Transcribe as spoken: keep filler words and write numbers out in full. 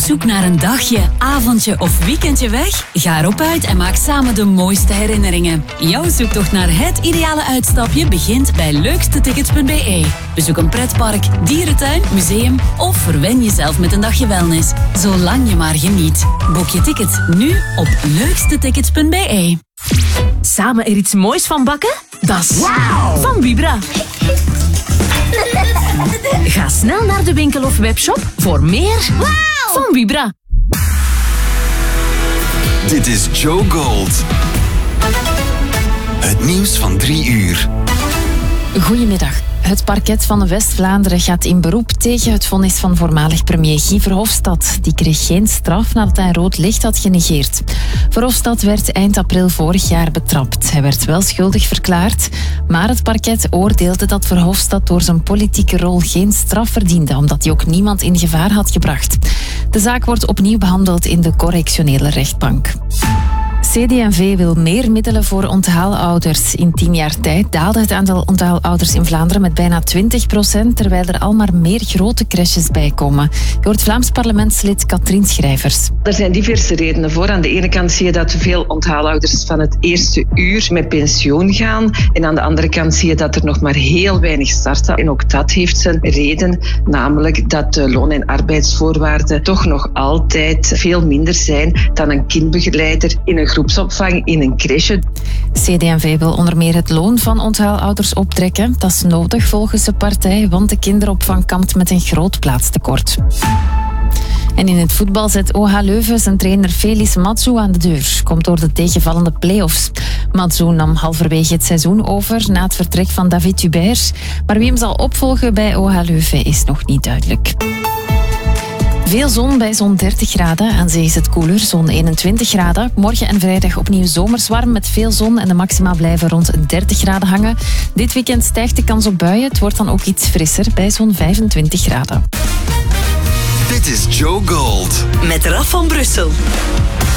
zoek naar een dagje, avondje of weekendje weg? Ga erop uit en maak samen de mooiste herinneringen. Jouw zoektocht naar het ideale uitstapje begint bij leukste tickets punt b e. Bezoek een pretpark, dierentuin, museum of verwen jezelf met een dagje wellness. Zolang je maar geniet. Boek je ticket nu op leukste tickets punt b e. Samen er iets moois van bakken? Dat is wow. Van Vibra. Ga snel naar de winkel of webshop voor meer wow. van Vibra. Dit is Joe Gold. Het nieuws van drie uur. Goedemiddag. Het parket van West-Vlaanderen gaat in beroep tegen het vonnis van voormalig premier Guy Verhofstadt. Die kreeg geen straf nadat hij rood licht had genegeerd. Verhofstadt werd eind april vorig jaar betrapt. Hij werd wel schuldig verklaard, maar het parket oordeelde dat Verhofstadt door zijn politieke rol geen straf verdiende, omdat hij ook niemand in gevaar had gebracht. De zaak wordt opnieuw behandeld in de correctionele rechtbank. C D en V wil meer middelen voor onthaalouders. In tien jaar tijd daalde het aantal onthaalouders in Vlaanderen met bijna twintig procent, terwijl er al maar meer grote crèches bij komen. Je hoort Vlaams parlementslid Katrien Schrijvers. Er zijn diverse redenen voor. Aan de ene kant zie je dat veel onthaalouders van het eerste uur met pensioen gaan. En aan de andere kant zie je dat er nog maar heel weinig starten. En ook dat heeft zijn reden, namelijk dat de loon- en arbeidsvoorwaarden toch nog altijd veel minder zijn dan een kindbegeleider in een groepsopvang in een crèche. C D en V wil onder meer het loon van onthaalouders optrekken. Dat is nodig volgens de partij, want de kinderopvang kampt met een groot plaatstekort. En in het voetbal zet O H Leuven zijn trainer Felice Matsu aan de deur. Komt door de tegenvallende play-offs. Matsu nam halverwege het seizoen over na het vertrek van David Hubert. Maar wie hem zal opvolgen bij O H Leuven is nog niet duidelijk. Veel zon bij zo'n dertig graden. Aan zee is het koeler, zo'n eenentwintig graden. Morgen en vrijdag opnieuw zomers warm met veel zon en de maxima blijven rond dertig graden hangen. Dit weekend stijgt de kans op buien. Het wordt dan ook iets frisser bij zo'n vijfentwintig graden. Dit is Joe Gold. Met Raf van Brussel.